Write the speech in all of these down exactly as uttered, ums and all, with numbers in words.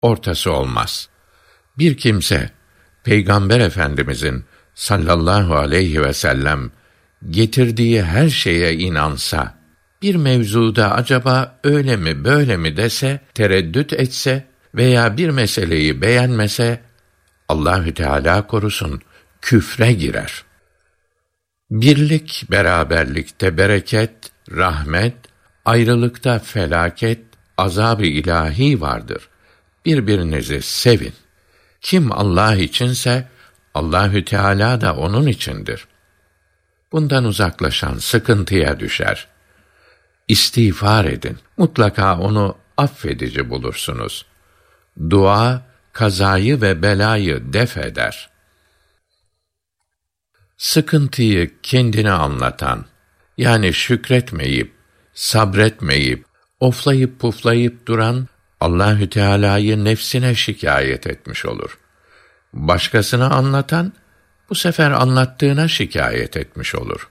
ortası olmaz. Bir kimse, Peygamber Efendimizin sallallahu aleyhi ve sellem getirdiği her şeye inansa, bir mevzuda acaba öyle mi böyle mi dese, tereddüt etse veya bir meseleyi beğenmese, Allahü Teala korusun, küfre girer. Birlik, beraberlikte bereket, rahmet, ayrılıkta felaket, azab-ı ilahi vardır. Birbirinizi sevin. Kim Allah içinse, Allahü Teala da onun içindir. Bundan uzaklaşan sıkıntıya düşer. İstiğfar edin. Mutlaka onu affedici bulursunuz. Dua, kazayı ve belayı def eder. Sıkıntıyı kendine anlatan, yani şükretmeyip, sabretmeyip, oflayıp puflayıp duran, Allahü Teala'yı nefsine şikayet etmiş olur. Başkasına anlatan, bu sefer anlattığına şikayet etmiş olur.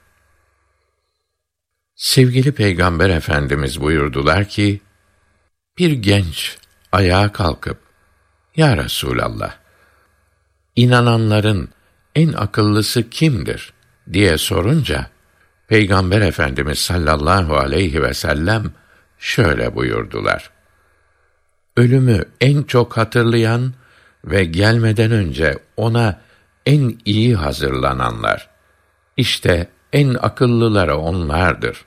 Sevgili Peygamber Efendimiz buyurdular ki, bir genç ayağa kalkıp, Ya Resûlallah, inananların en akıllısı kimdir diye sorunca, Peygamber Efendimiz sallallahu aleyhi ve sellem şöyle buyurdular: ölümü en çok hatırlayan ve gelmeden önce ona en iyi hazırlananlar. İşte en akıllıları onlardır.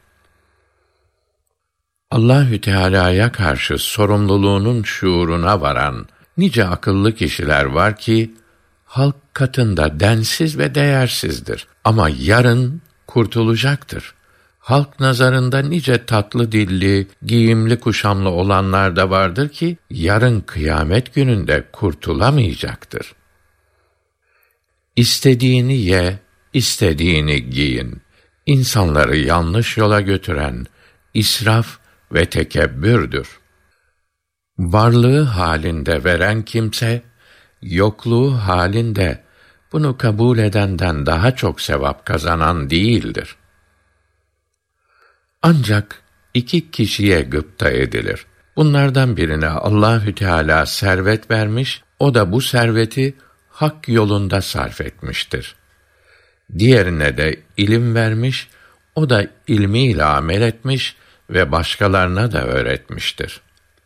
Allahü Teala'ya karşı sorumluluğunun şuuruna varan nice akıllı kişiler var ki halk katında densiz ve değersizdir ama yarın kurtulacaktır. Halk nazarında nice tatlı dilli, giyimli kuşamlı olanlar da vardır ki yarın kıyamet gününde kurtulamayacaktır. İstediğini ye, istediğini giyin. İnsanları yanlış yola götüren israf ve tekebbürdür. Varlığı halinde veren kimse, yokluğu halinde bunu kabul edenden daha çok sevap kazanan değildir. Ancak iki kişiye gıpta edilir. Bunlardan birine Allahü Teala servet vermiş, o da bu serveti hak yolunda sarf etmiştir. Diğerine de ilim vermiş, o da ilmiyle amel etmiş ve başkalarına da öğretmiştir.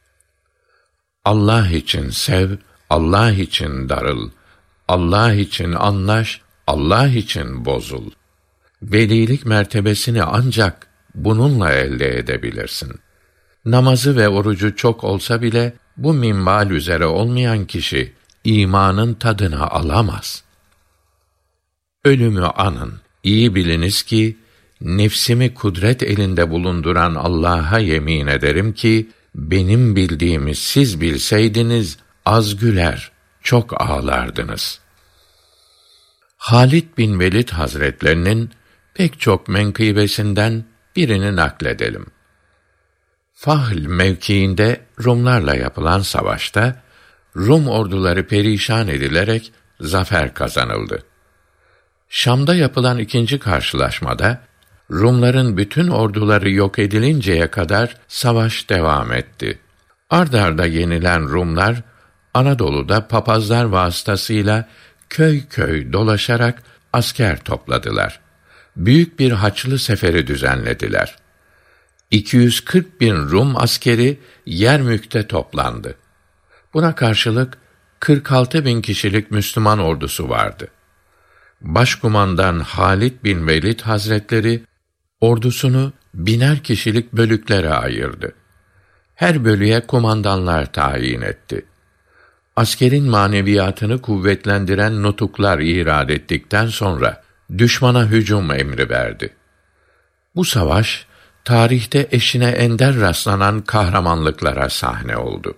Allah için sev, Allah için darıl, Allah için anlaş, Allah için bozul. Velilik mertebesini ancak bununla elde edebilirsin. Namazı ve orucu çok olsa bile bu minval üzere olmayan kişi imanın tadını alamaz. Ölümü anın. İyi biliniz ki nefsimi kudret elinde bulunduran Allah'a yemin ederim ki benim bildiğimi siz bilseydiniz az güler, çok ağlardınız. Halid bin Velid Hazretlerinin pek çok menkıbesinden birini nakledelim. Fahl mevkiinde Rumlarla yapılan savaşta Rum orduları perişan edilerek zafer kazanıldı. Şam'da yapılan ikinci karşılaşmada Rumların bütün orduları yok edilinceye kadar savaş devam etti. Ard arda yenilen Rumlar Anadolu'da papazlar vasıtasıyla köy köy dolaşarak asker topladılar. Büyük bir haçlı seferi düzenlediler. iki yüz kırk bin Rum askeri Yermük'te toplandı. Buna karşılık kırk altı bin kişilik Müslüman ordusu vardı. Başkumandan Halid bin Velid Hazretleri ordusunu biner kişilik bölüklere ayırdı. Her bölüye kumandanlar tayin etti. Askerin maneviyatını kuvvetlendiren nutuklar irad ettikten sonra düşmana hücum emri verdi. Bu savaş tarihte eşine ender rastlanan kahramanlıklara sahne oldu.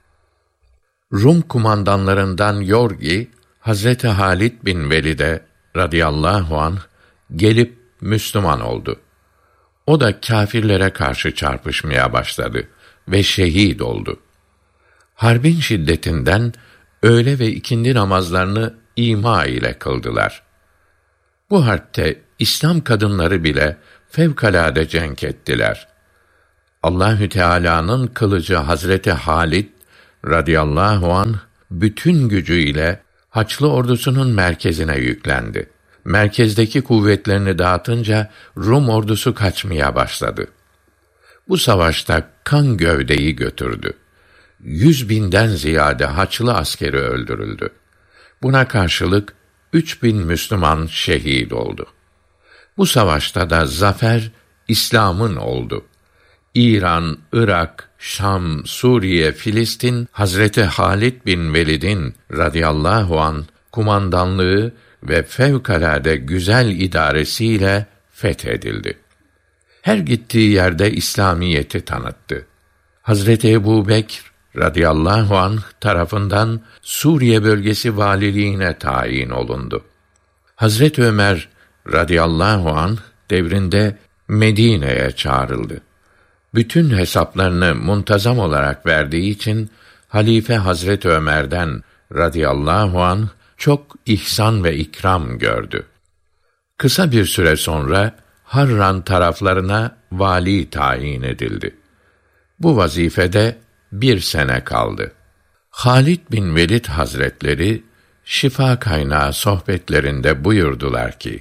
Rum kumandanlarından Yorgi, Hazreti Halid bin Velid'e radıyallahu anh gelip Müslüman oldu. O da kâfirlere karşı çarpışmaya başladı ve şehit oldu. Harbin şiddetinden öğle ve ikindi namazlarını ima ile kıldılar. Bu harpte İslam kadınları bile fevkalade cenk ettiler. Allahü Teala'nın kılıcı Hazreti Halid radıyallahu anh bütün gücüyle Haçlı ordusunun merkezine yüklendi. Merkezdeki kuvvetlerini dağıtınca Rum ordusu kaçmaya başladı. Bu savaşta kan gövdeyi götürdü. Yüz binden ziyade Haçlı askeri öldürüldü. Buna karşılık üç bin Müslüman şehit oldu. Bu savaşta da zafer İslam'ın oldu. İran, Irak, Şam, Suriye, Filistin, Hazreti Halid bin Velid'in radıyallahu anh kumandanlığı ve fevkalade güzel idaresiyle fethedildi. Her gittiği yerde İslamiyeti tanıttı. Hazreti Ebubekr radıyallahu anh tarafından Suriye bölgesi valiliğine tayin olundu. Hazreti Ömer radıyallahu anh devrinde Medine'ye çağrıldı. Bütün hesaplarını muntazam olarak verdiği için Halife Hazreti Ömer'den radıyallahu anh çok ihsan ve ikram gördü. Kısa bir süre sonra Harran taraflarına vali tayin edildi. Bu vazifede bir sene kaldı. Halid bin Velid Hazretleri şifa kaynağı sohbetlerinde buyurdular ki: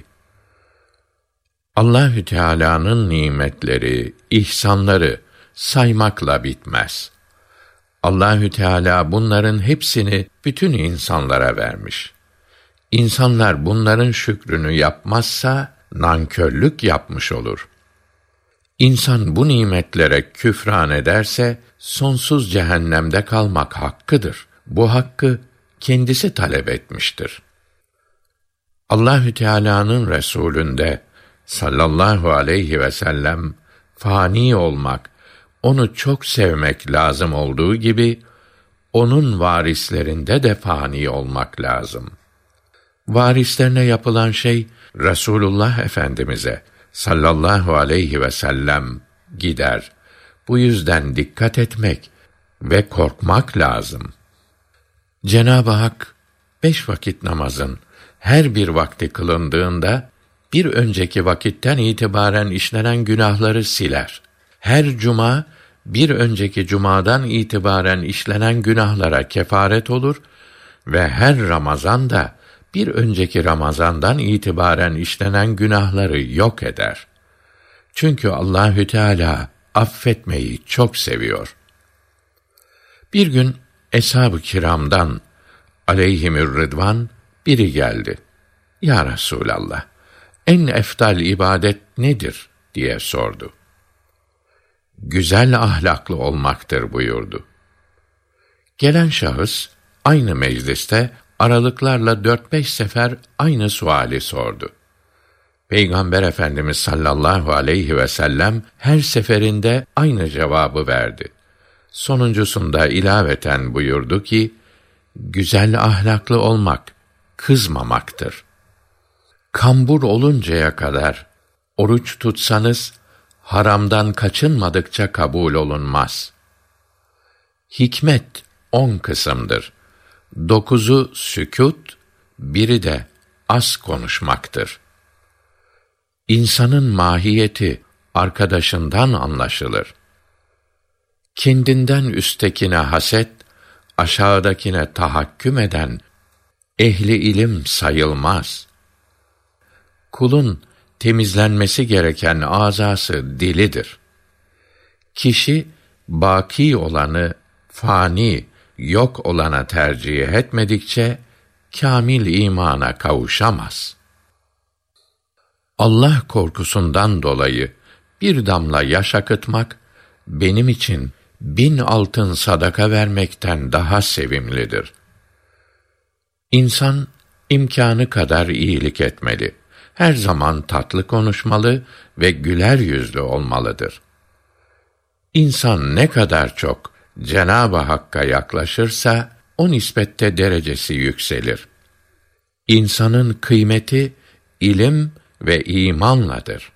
Allahü Teala'nın nimetleri, ihsanları saymakla bitmez. Allahü Teala bunların hepsini bütün insanlara vermiş. İnsanlar bunların şükrünü yapmazsa nankörlük yapmış olur. İnsan bu nimetlere küfran ederse sonsuz cehennemde kalmak hakkıdır. Bu hakkı kendisi talep etmiştir. Allahü Teala'nın Resulünde sallallahu aleyhi ve sellem fani olmak, onu çok sevmek lazım olduğu gibi onun varislerinde de fani olmak lazım. Varislerine yapılan şey Resulullah Efendimize sallallahu aleyhi ve sellem gider. Bu yüzden dikkat etmek ve korkmak lazım. Cenab-ı Hak beş vakit namazın her bir vakti kılındığında bir önceki vakitten itibaren işlenen günahları siler. Her cuma bir önceki cumadan itibaren işlenen günahlara kefaret olur ve her Ramazan da bir önceki Ramazandan itibaren işlenen günahları yok eder. Çünkü Allahü Teala affetmeyi çok seviyor. Bir gün eshab-ı kiramdan aleyhimür rıdvan biri geldi. Ya Resûlallah, en efdal ibadet nedir diye sordu. Güzel ahlaklı olmaktır buyurdu. Gelen şahıs aynı mecliste aralıklarla dört beş sefer aynı suali sordu. Peygamber Efendimiz sallallahu aleyhi ve sellem her seferinde aynı cevabı verdi. Sonuncusunda ilaveten buyurdu ki, güzel ahlaklı olmak, kızmamaktır. Kambur oluncaya kadar oruç tutsanız, haramdan kaçınmadıkça kabul olunmaz. Hikmet on kısımdır. Dokuzu sükût, biri de az konuşmaktır. İnsanın mahiyeti arkadaşından anlaşılır. Kendinden üsttekine haset, aşağıdakine tahakküm eden ehli ilim sayılmaz. Kulun temizlenmesi gereken azası dilidir. Kişi baki olanı fani, yok olana tercih etmedikçe kâmil imana kavuşamaz. Allah korkusundan dolayı bir damla yaş akıtmak benim için bin altın sadaka vermekten daha sevimlidir. İnsan imkânı kadar iyilik etmeli. Her zaman tatlı konuşmalı ve güler yüzlü olmalıdır. İnsan ne kadar çok Cenab-ı Hakk'a yaklaşırsa o nispette derecesi yükselir. İnsanın kıymeti ilim ve imanladır.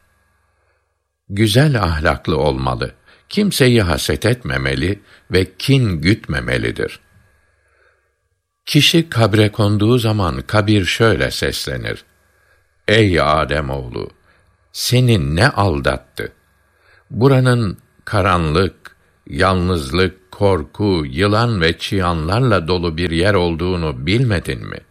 Güzel ahlaklı olmalı. Kimseyi haset etmemeli ve kin gütmemelidir. Kişi kabre konduğu zaman kabir şöyle seslenir: Ey Âdemoğlu! Seni ne aldattı? Buranın karanlık, yalnızlık, korku, yılan ve çıyanlarla dolu bir yer olduğunu bilmedin mi?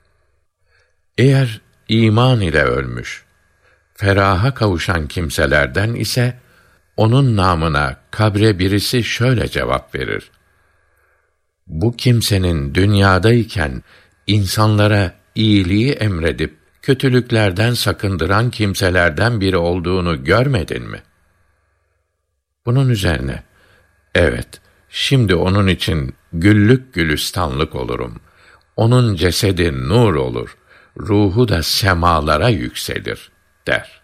Eğer iman ile ölmüş, feraha kavuşan kimselerden ise, onun namına kabre birisi şöyle cevap verir: bu kimsenin dünyadayken insanlara iyiliği emredip kötülüklerden sakındıran kimselerden biri olduğunu görmedin mi? Bunun üzerine, evet, şimdi onun için güllük gülistanlık olurum. Onun cesedi nur olur, ruhu da semalara yükselir, der.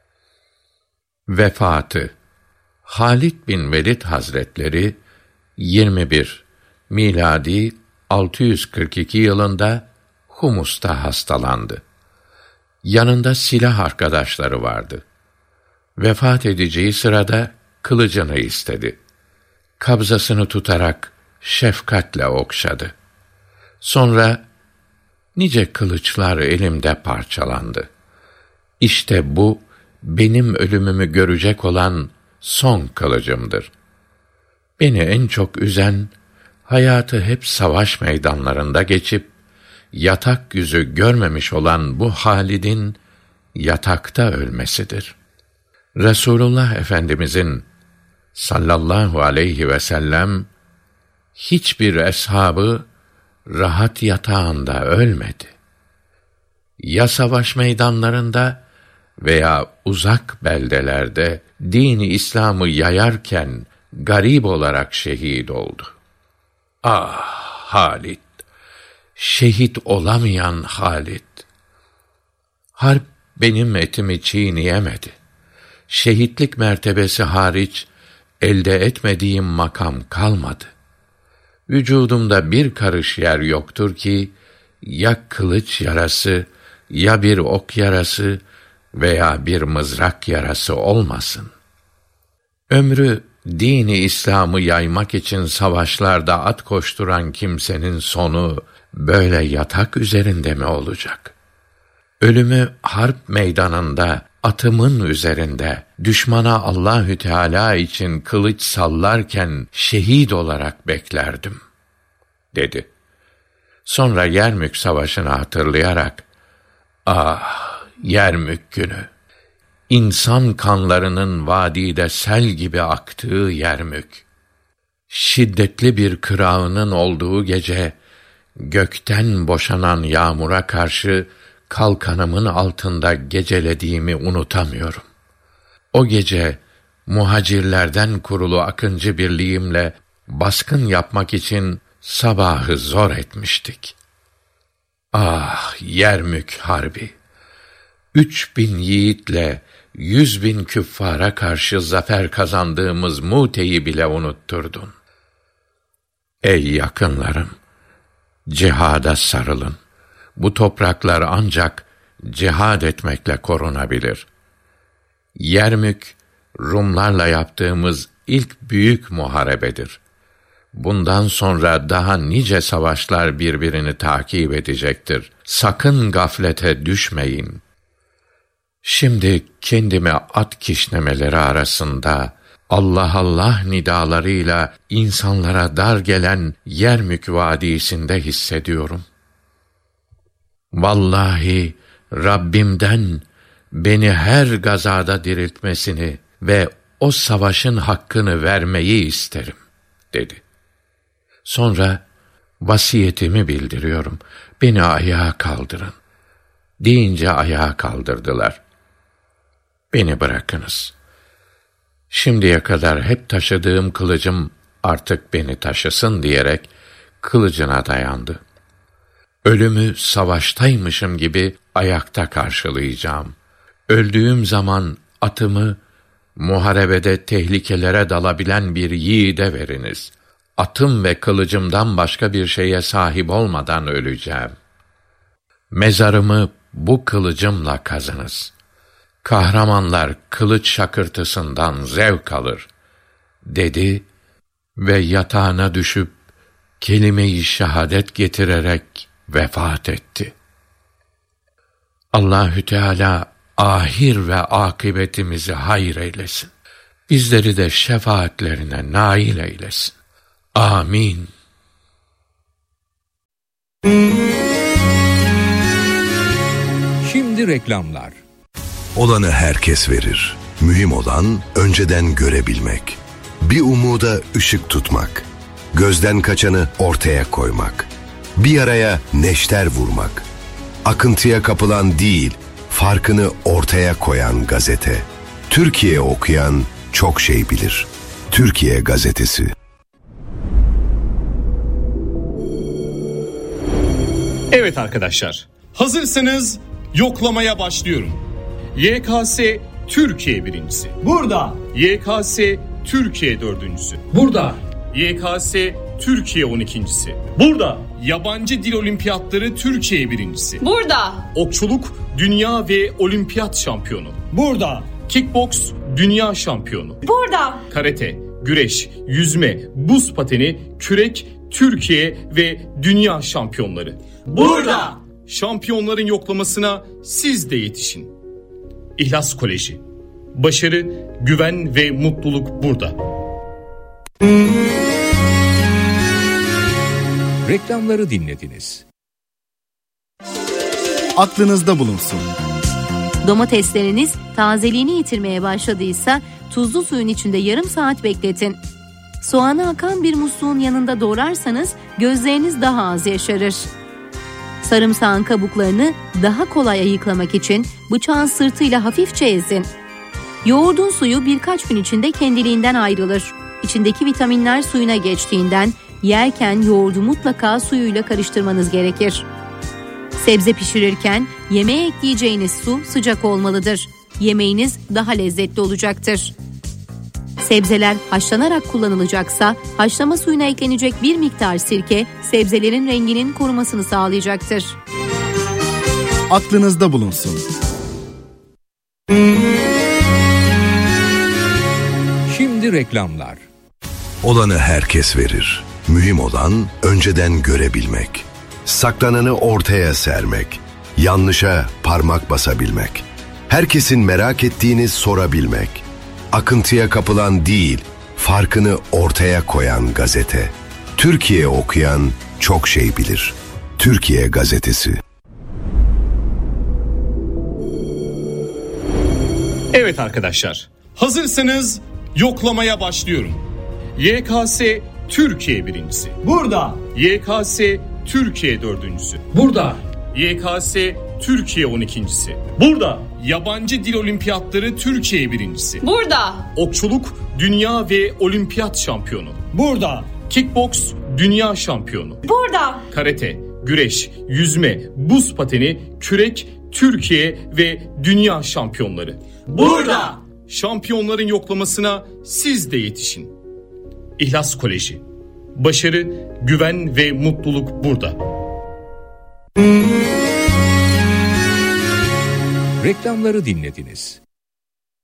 Vefatı. Halid bin Velid Hazretleri yirmi bir miladi altı yüz kırk iki yılında Humus'ta hastalandı. Yanında silah arkadaşları vardı. Vefat edeceği sırada kılıcını istedi. Kabzasını tutarak şefkatle okşadı. Sonra nice kılıçlar elimde parçalandı. İşte bu benim ölümümü görecek olan son kılıcımdır. Beni en çok üzen, hayatı hep savaş meydanlarında geçip yatak yüzü görmemiş olan bu Halid'in yatakta ölmesidir. Resulullah Efendimizin sallallahu aleyhi ve sellem hiçbir eshabı rahat yatağında ölmedi. Ya savaş meydanlarında veya uzak beldelerde dini İslam'ı yayarken garip olarak şehit oldu. Ah Halid! Şehit olamayan Halid! Harp benim etimi çiğneyemedi. Şehitlik mertebesi hariç elde etmediğim makam kalmadı. Vücudumda bir karış yer yoktur ki ya kılıç yarası, ya bir ok yarası veya bir mızrak yarası olmasın. Ömrü dini İslam'ı yaymak için savaşlarda at koşturan kimsenin sonu böyle yatak üzerinde mi olacak? Ölümü harp meydanında, atımın üzerinde, düşmana Allahü Teala için kılıç sallarken şehit olarak beklerdim, dedi. Sonra Yermük Savaşı'nı hatırlayarak, ah Yermük günü! İnsan kanlarının vadide sel gibi aktığı Yermük! Şiddetli bir kırağının olduğu gece, gökten boşanan yağmura karşı kalkanımın altında gecelediğimi unutamıyorum. O gece muhacirlerden kurulu akıncı birliğimle baskın yapmak için sabahı zor etmiştik. Ah Yermük Harbi! Üç bin yiğitle yüz bin küffara karşı zafer kazandığımız Mute'yi bile unutturdun. Ey yakınlarım! Cihada sarılın. Bu topraklar ancak cihad etmekle korunabilir. Yermük, Rumlarla yaptığımız ilk büyük muharebedir. Bundan sonra daha nice savaşlar birbirini takip edecektir. Sakın gaflete düşmeyin. Şimdi kendimi at kişnemeleri arasında Allah Allah nidalarıyla insanlara dar gelen Yermük vadisinde hissediyorum. Vallahi Rabbimden beni her gazada diriltmesini ve o savaşın hakkını vermeyi isterim, dedi. Sonra vasiyetimi bildiriyorum, beni ayağa kaldırın, deyince ayağa kaldırdılar. Beni bırakınız. Şimdiye kadar hep taşıdığım kılıcım artık beni taşısın diyerek kılıcına dayandı. Ölümü savaştaymışım gibi ayakta karşılayacağım. Öldüğüm zaman atımı muharebede tehlikelere dalabilen bir yiğide veriniz. Atım ve kılıcımdan başka bir şeye sahip olmadan öleceğim. Mezarımı bu kılıcımla kazınız. Kahramanlar kılıç şakırtısından zevk alır, dedi ve yatağına düşüp kelime-i şehadet getirerek vefat etti. Allahü Teala ahir ve akıbetimizi hayır eylesin. Bizleri de şefaatlerine nail eylesin. Amin. Şimdi reklamlar. Olanı herkes verir. Mühim olan önceden görebilmek. Bir umuda ışık tutmak. Gözden kaçanı ortaya koymak. Bir yaraya neşter vurmak. Akıntıya kapılan değil, farkını ortaya koyan gazete. Türkiye okuyan çok şey bilir. Türkiye Gazetesi. Evet arkadaşlar, hazırsanız yoklamaya başlıyorum. Y K S Türkiye birincisi. Burada. Y K S Türkiye dördüncüsü. Burada. Y K S Türkiye on ikincisi. Burada. Yabancı dil olimpiyatları Türkiye birincisi. Burada. Okçuluk dünya ve olimpiyat şampiyonu. Burada. Kickboks dünya şampiyonu. Burada. Karate, güreş, yüzme, buz pateni, kürek Türkiye ve dünya şampiyonları. Burada. Şampiyonların yoklamasına siz de yetişin. İhlas Koleji. Başarı, güven ve mutluluk burada. Reklamları dinlediniz. Aklınızda bulunsun. Domatesleriniz tazeliğini yitirmeye başladıysa tuzlu suyun içinde yarım saat bekletin. Soğanı akan bir musluğun yanında doğrarsanız gözleriniz daha az yaşarır. Sarımsağın kabuklarını daha kolay ayıklamak için bıçağın sırtıyla hafifçe ezin. Yoğurdun suyu birkaç gün içinde kendiliğinden ayrılır. İçindeki vitaminler suyuna geçtiğinden yerken yoğurdu mutlaka suyuyla karıştırmanız gerekir. Sebze pişirirken yemeğe ekleyeceğiniz su sıcak olmalıdır. Yemeğiniz daha lezzetli olacaktır. Sebzeler haşlanarak kullanılacaksa haşlama suyuna eklenecek bir miktar sirke sebzelerin renginin korumasını sağlayacaktır. Aklınızda bulunsun. Şimdi reklamlar. Olanı herkes verir. Mühim olan önceden görebilmek. Saklananı ortaya sermek. Yanlışa parmak basabilmek. Herkesin merak ettiğini sorabilmek. Akıntıya kapılan değil, farkını ortaya koyan gazete. Türkiye okuyan çok şey bilir. Türkiye Gazetesi. Evet arkadaşlar, hazırsanız yoklamaya başlıyorum. Y K S Türkiye birincisi. Burada. Y K S Türkiye dördüncüsü. Burada. Y K S Türkiye on ikincisi. Burada. Yabancı dil olimpiyatları Türkiye birincisi. Burada. Okçuluk dünya ve olimpiyat şampiyonu. Burada. Kickboks dünya şampiyonu. Burada. Karate, güreş, yüzme, buz pateni, kürek Türkiye ve dünya şampiyonları. Burada. Şampiyonların yoklamasına siz de yetişin. İhlas Koleji. Başarı, güven ve mutluluk burada. Reklamları dinlediniz.